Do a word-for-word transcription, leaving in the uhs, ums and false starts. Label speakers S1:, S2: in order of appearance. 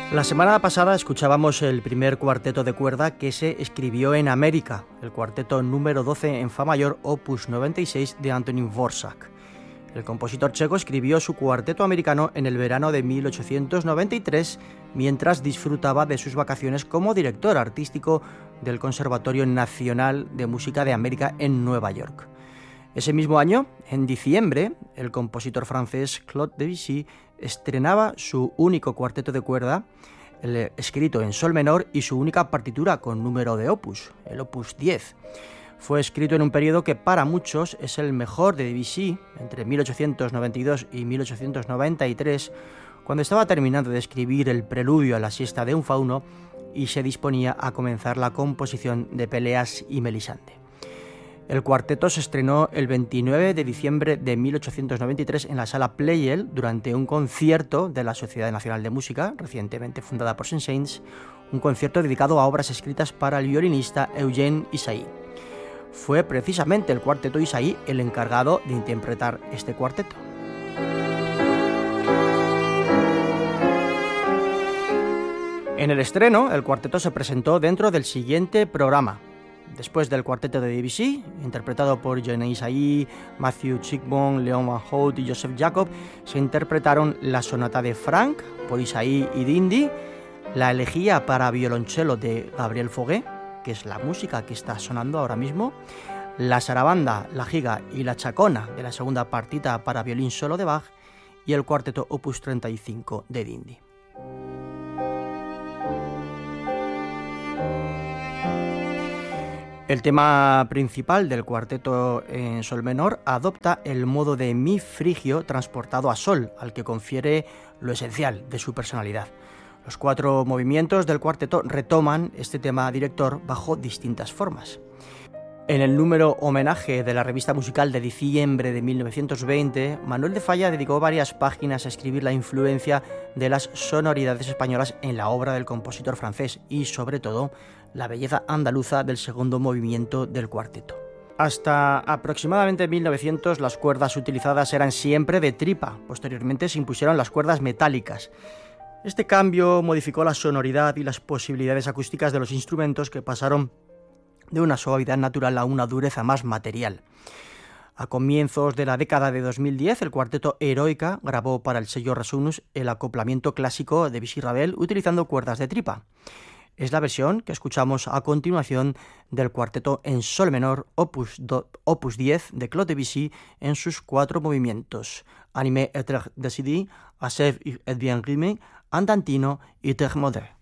S1: La semana pasada escuchábamos el primer cuarteto de cuerda que se escribió en América, el cuarteto número doce en fa mayor, opus noventa y seis de Antonín Dvořák. El compositor checo escribió su cuarteto americano en el verano de mil ochocientos noventa y tres, mientras disfrutaba de sus vacaciones como director artístico del Conservatorio Nacional de Música de América en Nueva York. Ese mismo año, en diciembre, el compositor francés Claude Debussy estrenaba su único cuarteto de cuerda, el escrito en sol menor, y su única partitura con número de opus, el opus diez. Fue escrito en un periodo que para muchos es el mejor de Debussy, entre mil ochocientos noventa y dos y mil ochocientos noventa y tres, cuando estaba terminando de escribir el preludio a la siesta de un fauno y se disponía a comenzar la composición de Peleas y Melisande. El cuarteto se estrenó el veintinueve de diciembre de mil ochocientos noventa y tres en la sala Pleyel durante un concierto de la Sociedad Nacional de Música, recientemente fundada por Saint-Saëns, un concierto dedicado a obras escritas para el violinista Eugène Ysaÿe. Fue precisamente el cuarteto Ysaÿe el encargado de interpretar este cuarteto. En el estreno, el cuarteto se presentó dentro del siguiente programa. Después del cuarteto de Debussy, interpretado por Eugène Ysaÿe, Matthew Chigbourn, Léon Van Hout y Joseph Jacob, se interpretaron la sonata de Franck por Ysaÿe y d'Indy, la elegía para violonchelo de Gabriel Fauré, que es la música que está sonando ahora mismo, la sarabanda, la giga y la chacona de la segunda partita para violín solo de Bach y el cuarteto opus treinta y cinco de d'Indy. El tema principal del cuarteto en sol menor adopta el modo de mi frigio transportado a sol, al que confiere lo esencial de su personalidad. Los cuatro movimientos del cuarteto retoman este tema director bajo distintas formas. En el número homenaje de la revista musical de diciembre de mil novecientos veinte, Manuel de Falla dedicó varias páginas a escribir la influencia de las sonoridades españolas en la obra del compositor francés y, sobre todo, la belleza andaluza del segundo movimiento del cuarteto. Hasta aproximadamente mil novecientos las cuerdas utilizadas eran siempre de tripa. Posteriormente se impusieron las cuerdas metálicas. Este cambio modificó la sonoridad y las posibilidades acústicas de los instrumentos, que pasaron de una suavidad natural a una dureza más material. A comienzos de la década de dos mil diez, el cuarteto Heroica grabó para el sello Resonus el acoplamiento clásico de Debussy-Ravel utilizando cuerdas de tripa. Es la versión que escuchamos a continuación del cuarteto en sol menor opus, do, opus diez de Claude Debussy en sus cuatro movimientos: Animé et décidé, Achève et bien rimé, Andantino y Terre moderne.